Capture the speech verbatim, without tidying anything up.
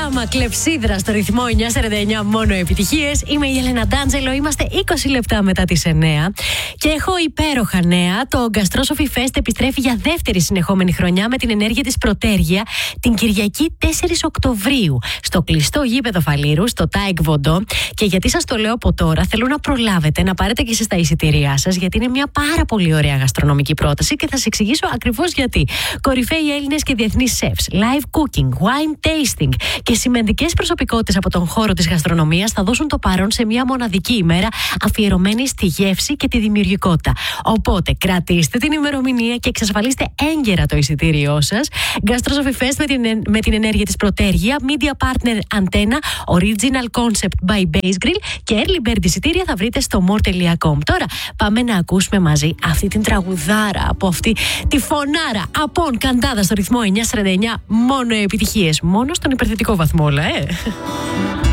δράμα, κλεψίδρα στο ρυθμό εννιά σαράντα εννιά, μόνο επιτυχίες. Είμαι η Έλενα Ντάντζελο, είμαστε είκοσι λεπτά μετά τις εννιά. Και έχω υπέροχα νέα. Το Gastrophy Fest επιστρέφει για δεύτερη συνεχόμενη χρονιά με την ενέργεια της Πρωτέργεια την Κυριακή τέσσερις Οκτωβρίου στο κλειστό γήπεδο Φαλήρου, στο Τάικ Βοντό. Και γιατί σας το λέω από τώρα, θέλω να προλάβετε να πάρετε και εσείς τα εισιτήριά σας, γιατί είναι μια πάρα πολύ ωραία γαστρονομική πρόταση και θα σας εξηγήσω ακριβώς γιατί. Κορυφαίοι Έλληνες και διεθνείς chefs, live cooking, wine tasting και σημαντικές προσωπικότητες από τον χώρο της γαστρονομίας θα δώσουν το παρόν σε μια μοναδική ημέρα αφιερωμένη στη γεύση και τη δημιουργικότητα. Οπότε κρατήστε την ημερομηνία και εξασφαλίστε έγκαιρα το εισιτήριό σας. Gastrophy Fest με την, με την ενέργεια της Πρωτέργεια, Media Partner Antenna, Original Concept by Base Grill και Early Bird εισιτήρια θα βρείτε στο more τελεία com. Τώρα πάμε να ακούσουμε μαζί αυτή την τραγουδάρα από αυτή τη φωνάρα Απόν Καντάδα στο ρυθμό εννιά σαράντα εννιά, μόνο επιτυχίες. Μόνο στον υπερθετικό βαθμό όλα, ε!